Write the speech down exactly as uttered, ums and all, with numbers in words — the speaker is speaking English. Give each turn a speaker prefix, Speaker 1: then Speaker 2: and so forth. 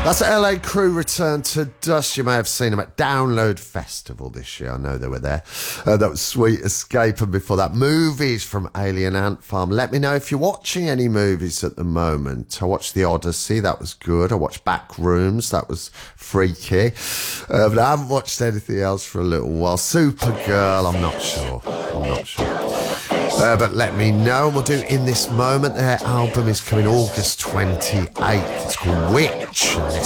Speaker 1: That's L A Crew return to dust. You may have seen them at Download Festival this year. I know they were there. Uh, that was Sweet Escape, and before that, movies from Alien Ant Farm. Let me know if you're watching any movies at the moment. I watched The Odyssey. That was good. I watched Back Rooms. That was freaky. Uh, but I haven't watched anything else for a little while. Supergirl, I'm not sure. I'm not sure. Uh, but let me know. We'll do In This Moment. Their album is coming August twenty-eighth. It's called Witch.